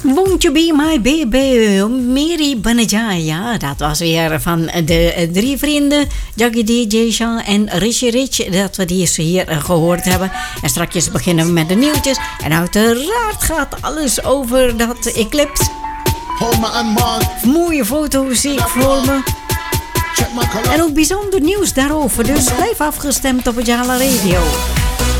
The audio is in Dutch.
Won't You Be My Baby, Mary Banejai. Ja, dat was weer van de drie vrienden, Jackie DJ, Jean en Richie Rich, dat we die hier gehoord hebben. En straks beginnen we met de nieuwtjes. En uiteraard gaat alles over dat Eclipse. Mooie foto's zie ik voor me. En ook bijzonder nieuws daarover, dus blijf afgestemd op het Jala Radio.